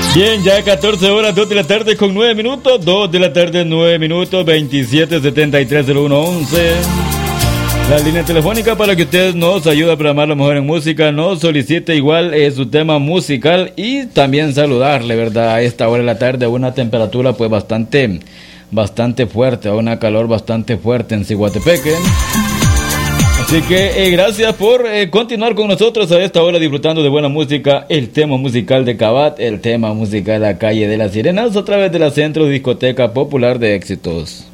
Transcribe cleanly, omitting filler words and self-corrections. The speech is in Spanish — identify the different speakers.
Speaker 1: Bien, ya 14 horas, 2 de la tarde con 9 minutos, 2 de la tarde 9 minutos, 27730111. La línea telefónica para que usted nos ayude a programar la mejor en música, nos solicite igual su tema musical y también saludarle, ¿verdad? A esta hora de la tarde, una temperatura pues bastante fuerte, una calor bastante fuerte en Ciguatepeque. Así que gracias por continuar con nosotros a esta hora disfrutando de buena música, el tema musical de Cabat, el tema musical de la calle de las Sirenas a través de la Centro Discoteca Popular de Éxitos.